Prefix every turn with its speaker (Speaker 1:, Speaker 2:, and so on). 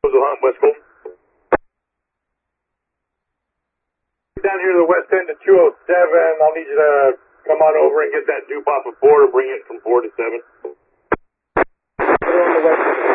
Speaker 1: West Coast. Down here to the west end of 207, I'll need you to come on over and get that dupe off of 4 to bring it from 4 to 7.
Speaker 2: Put it on the west end.